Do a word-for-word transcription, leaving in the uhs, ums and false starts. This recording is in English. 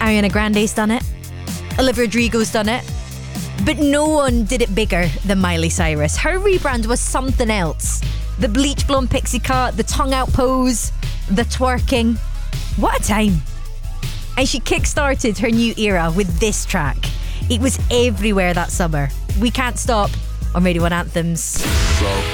Ariana Grande's done it. Olivia Rodrigo's done it. But no one did it bigger than Miley Cyrus. Her rebrand was something else. The bleach blonde pixie cut, the tongue out pose, the twerking. What a time. And she kickstarted her new era with this track. It was everywhere that summer. We Can't Stop on Radio one Anthems.